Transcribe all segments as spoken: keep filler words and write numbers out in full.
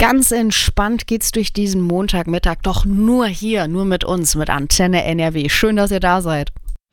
Ganz entspannt geht's durch diesen Montagmittag, doch nur hier, nur mit uns, mit Antenne N R W. Schön, dass ihr da seid.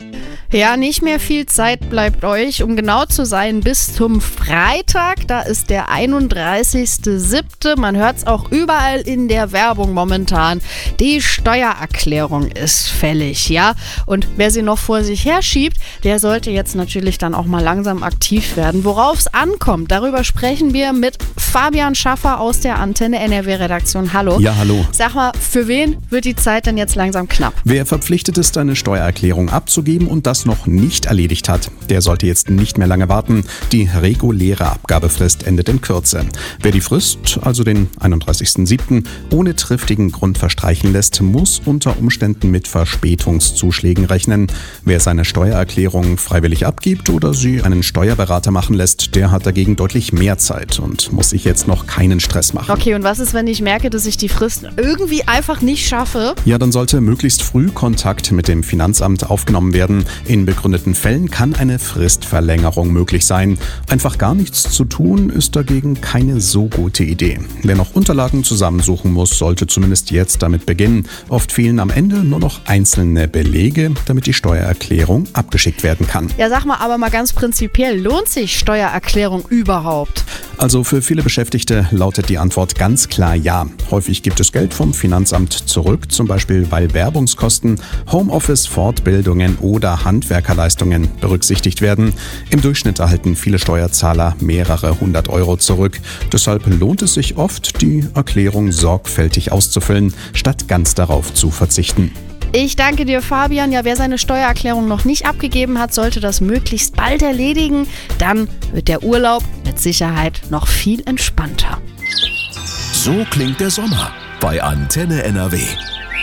Ja, nicht mehr viel Zeit bleibt euch, um genau zu sein, bis zum Freitag. Da ist der einunddreißigster siebte Man hört es auch überall in der Werbung momentan. Die Steuererklärung ist fällig, ja. Und wer sie noch vor sich herschiebt, der sollte jetzt natürlich dann auch mal langsam aktiv werden. Worauf es ankommt, darüber sprechen wir mit Fabian Schaffer aus der Antenne N R W-Redaktion. Hallo. Ja, hallo. Sag mal, für wen wird die Zeit denn jetzt langsam knapp? Wer verpflichtet ist, eine Steuererklärung abzugeben und das noch nicht erledigt hat, der sollte jetzt nicht mehr lange warten. Die reguläre Abgabefrist endet in Kürze. Wer die Frist, also den einunddreißigster siebter ohne triftigen Grund verstreichen lässt, muss unter Umständen mit Verspätungszuschlägen rechnen. Wer seine Steuererklärung freiwillig abgibt oder sie einen Steuerberater machen lässt, der hat dagegen deutlich mehr Zeit und muss sich jetzt noch keinen Stress machen. Okay, und was ist, wenn ich merke, dass ich die Frist irgendwie einfach nicht schaffe? Ja, dann sollte möglichst früh Kontakt mit dem Finanzamt aufgenommen werden. In begründeten Fällen kann eine Fristverlängerung möglich sein. Einfach gar nichts zu tun, ist dagegen keine so gute Idee. Wer noch Unterlagen zusammensuchen muss, sollte zumindest jetzt damit beginnen. Oft fehlen am Ende nur noch einzelne Belege, damit die Steuererklärung abgeschickt werden kann. Ja, sag mal, aber mal ganz prinzipiell, lohnt sich Steuererklärung überhaupt? Also für viele Beschäftigte lautet die Antwort ganz klar ja. Häufig gibt es Geld vom Finanzamt zurück, zum Beispiel weil Werbungskosten, Homeoffice, Fortbildungen oder Handwerkerleistungen berücksichtigt werden. Im Durchschnitt erhalten viele Steuerzahler mehrere hundert Euro zurück. Deshalb lohnt es sich oft, die Erklärung sorgfältig auszufüllen, statt ganz darauf zu verzichten. Ich danke dir, Fabian. Ja, wer seine Steuererklärung noch nicht abgegeben hat, sollte das möglichst bald erledigen. Dann wird der Urlaub mit Sicherheit noch viel entspannter. So klingt der Sommer bei Antenne N R W.